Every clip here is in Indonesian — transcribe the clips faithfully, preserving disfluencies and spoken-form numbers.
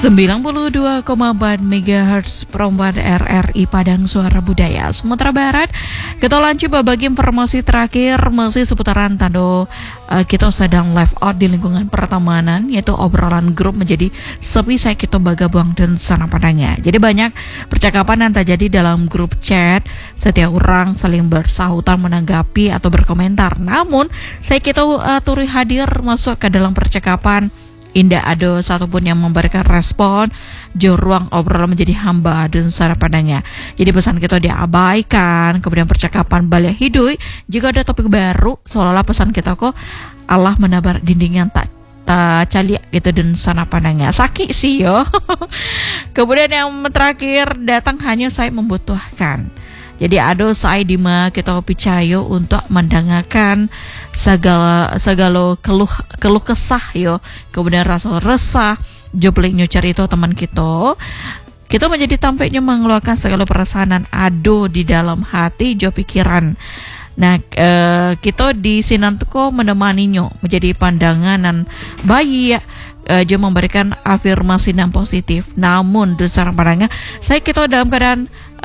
sembilan puluh dua koma empat megahertz Perempuan R R I Padang Suara Budaya Sumatera Barat. Kita lanjut berbagi informasi terakhir masih seputaran tado. uh, Kita sedang live out di lingkungan pertemanan, yaitu obrolan grup menjadi sepi saya kita baga buang dan sana padanya. Jadi banyak percakapan yang terjadi dalam grup chat. Setiap orang saling bersahutan menanggapi atau berkomentar. Namun saya kita uh, turi hadir masuk ke dalam percakapan. Indah ada satupun yang memberikan respon, jauh ruang obrolan menjadi hamba dan sana padanya. Jadi pesan kita diabaikan, kemudian percakapan balik hidup. Jika ada topik baru, seolah-olah pesan kita kok Allah menabar dinding yang tak tak caliak gitu dan sana padanya. Sakit sih yo. Kemudian yang terakhir, datang hanya saya membutuhkan. Jadi ada saya dima kita picayo untuk mendengarkan segala segala keluh keluh kesah yo, kemudian rasa resah, jobliknya cerita teman kita. Kita menjadi tampaknya mengeluarkan segala perasaan ado di dalam hati, jo pikiran. Nah, eh, kita di sinantuko menemaninya menjadi pandangan dan bayi ya. Uh, dia memberikan afirmasi dan positif. Namun dasar padanya saya kita dalam keadaan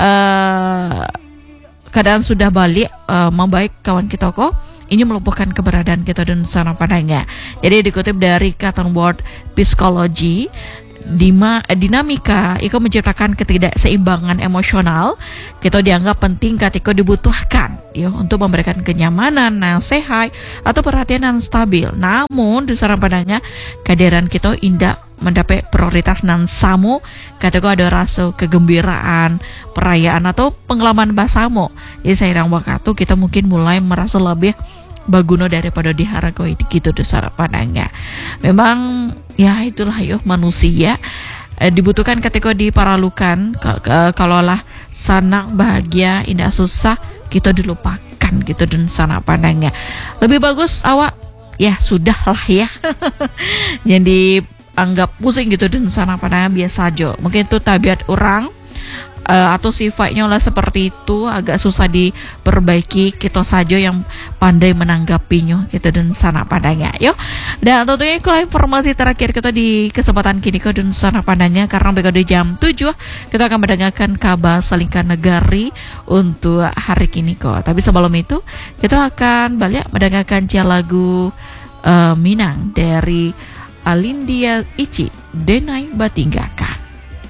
uh, keadaan sudah balik uh, membaik kawan kita kok. Ini melumpuhkan keberadaan kita dan sana padanya. Jadi dikutip dari Cotton World Psychology, Dima, dinamika itu menciptakan ketidakseimbangan emosional. Kita dianggap penting ketika dibutuhkan ya, untuk memberikan kenyamanan, nasihat atau perhatian yang stabil. Namun di sarang padanya kehadiran kita indah mendapat prioritas nan samo ketika ada rasa kegembiraan, perayaan atau pengalaman basamu. Jadi seiring waktu kita mungkin mulai merasa lebih baguna daripada diharapkan gitu dasar padanya. Memang ya itulah yuk manusia e, dibutuhkan ketika diparalukan. Kalaulah senang, bahagia, indah, susah kita dilupakan gitu dan sana padanya. Lebih bagus awak ya sudah lah ya. Jadi anggap pusing gitu dan sana padanya biasa aja. Mungkin itu tabiat orang uh, atau sifatnya lah seperti itu, agak susah diperbaiki. Kita saja yang pandai menanggapinya gitu dan sana padanya. Yuk. Dan tentunya itulah informasi terakhir kita di kesempatan kini ke dan sana padanya, karena begitu jam tujuh kita akan mendengarkan kabar selingkan negari untuk hari kini kok. Tapi sebelum itu kita akan balik mendengarkan lagu uh, Minang dari Alindia Ici Denai Batinggakan.